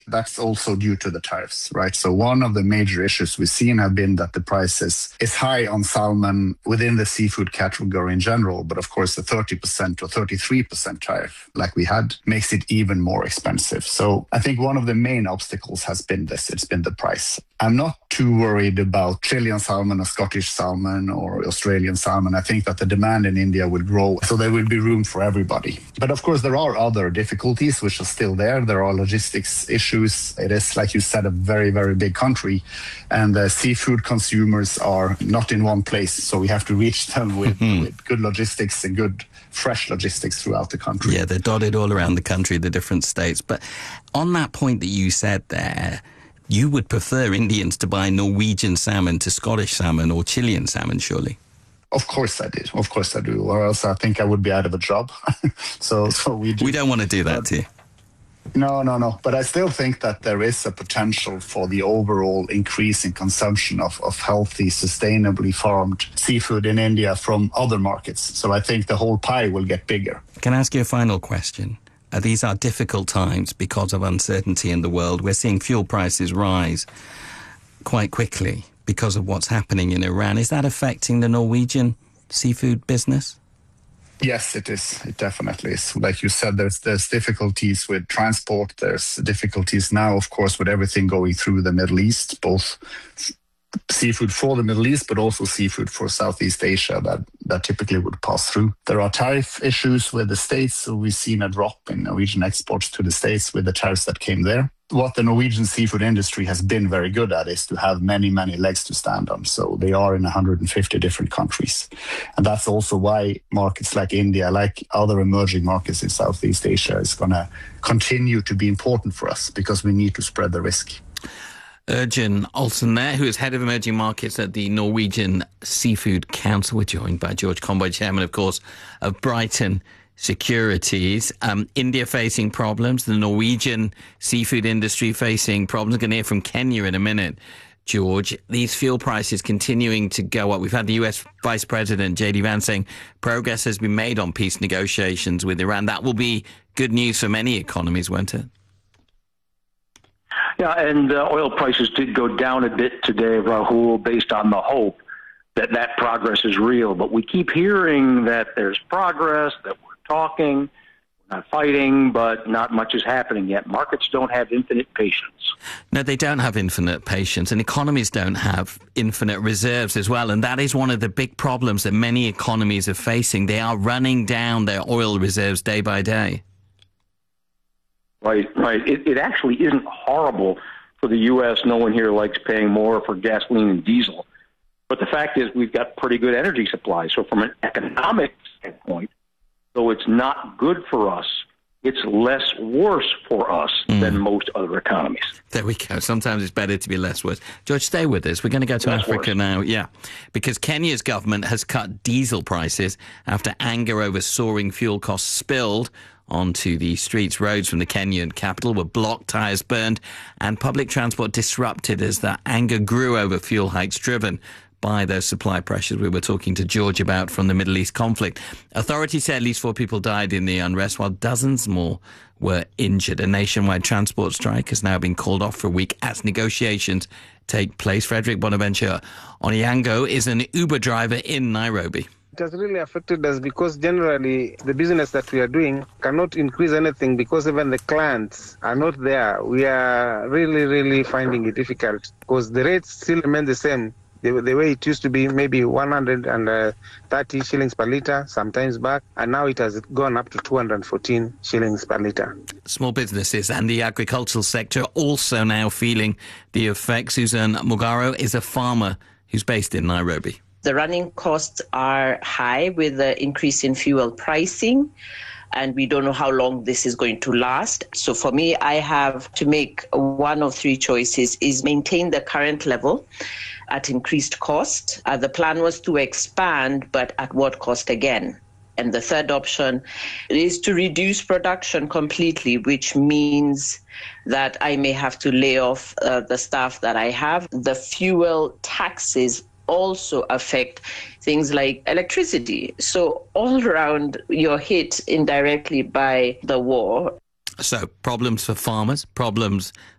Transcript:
That's also due to the tariffs, right? So one of the major issues we've seen have been that the price is high on salmon within the seafood category in general. But of course, the 30% or 33% tariff like we had makes it even more expensive. So I think one of the main obstacles has been this. It's been the price. I'm not too worried about Chilean salmon or Scottish salmon or Australian salmon. I think that the demand in India will grow, so there will be room for everybody. But of course, there are other difficulties which are still there. There are logistics issues. It is, like you said, a very, very big country, and the seafood consumers are not in one place. So we have to reach them with good logistics and good fresh logistics throughout the country. Yeah, they're dotted all around the country, the different states. But on that point that you said there, you would prefer Indians to buy Norwegian salmon to Scottish salmon or Chilean salmon, surely? Of course I did. Of course I do. Or else I think I would be out of a job. So we do. We don't want to do that to you. No. But I still think that there is a potential for the overall increase in consumption of healthy, sustainably farmed seafood in India from other markets. So I think the whole pie will get bigger. Can I ask you a final question? These are difficult times because of uncertainty in the world. We're seeing fuel prices rise quite quickly because of what's happening in Iran. Is that affecting the Norwegian seafood business? Yes, it is. It definitely is. Like you said, there's difficulties with transport. There's difficulties now, of course, with everything going through the Middle East, both seafood for the Middle East, but also seafood for Southeast Asia that typically would pass through. There are tariff issues with the States, so we've seen a drop in Norwegian exports to the States with the tariffs that came there. What the Norwegian seafood industry has been very good at is to have many, many legs to stand on. So they are in 150 different countries. And that's also why markets like India, like other emerging markets in Southeast Asia, is going to continue to be important for us because we need to spread the risk. Ørjan Olsen there, who is head of emerging markets at the Norwegian Seafood Council. We're joined by George Comboy, chairman, of course, of Brighton Securities. India facing problems, the Norwegian seafood industry facing problems. We're going to hear from Kenya in a minute, George. These fuel prices continuing to go up. We've had the US Vice President, J.D. Vance, saying progress has been made on peace negotiations with Iran. That will be good news for many economies, won't it? Yeah, and oil prices did go down a bit today, Rahul, based on the hope that progress is real. But we keep hearing that there's progress, that we're talking, we're not fighting, but not much is happening yet. Markets don't have infinite patience. No, they don't have infinite patience, and economies don't have infinite reserves as well. And that is one of the big problems that many economies are facing. They are running down their oil reserves day by day. Right. It actually isn't horrible for the U.S. No one here likes paying more for gasoline and diesel. But the fact is we've got pretty good energy supply. So from an economic standpoint, though it's not good for us, it's less worse for us than most other economies. There we go. Sometimes it's better to be less worse. George, stay with us. We're going to go to Africa now. Yeah, because Kenya's government has cut diesel prices after anger over soaring fuel costs spilled onto the streets. Roads from the Kenyan capital were blocked, tyres burned, and public transport disrupted as that anger grew over fuel hikes driven by those supply pressures we were talking to George about from the Middle East conflict. Authorities say at least 4 people died in the unrest, while dozens more were injured. A nationwide transport strike has now been called off for a week as negotiations take place. Frederick Bonaventure Onyango is an Uber driver in Nairobi. It has really affected us because generally the business that we are doing cannot increase anything because even the clients are not there. We are really finding it difficult because the rates still remain the same. The way it used to be, maybe 130 shillings per litre sometimes back, and now it has gone up to 214 shillings per litre. Small businesses and the agricultural sector also now feeling the effects. Susan Mugaro is a farmer who's based in Nairobi. The running costs are high with the increase in fuel pricing, and we don't know how long this is going to last. So for me, I have to make one of 3 choices: is maintain the current level at increased cost. The plan was to expand, but at what cost again? And the third option is to reduce production completely, which means that I may have to lay off the staff that I have. The fuel taxes also affect things like electricity. So all around, you're hit indirectly by the war. So problems for farmers, problems